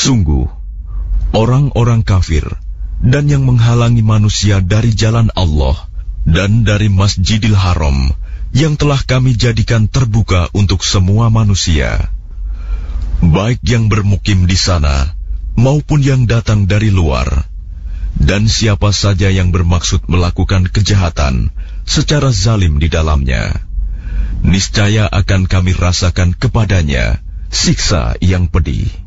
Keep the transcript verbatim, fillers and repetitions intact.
Sungguh, orang-orang kafir dan yang menghalangi manusia dari jalan Allah dan dari Masjidil Haram yang telah kami jadikan terbuka untuk semua manusia, baik yang bermukim di sana maupun yang datang dari luar, dan siapa saja yang bermaksud melakukan kejahatan secara zalim di dalamnya, niscaya akan kami rasakan kepadanya siksa yang pedih.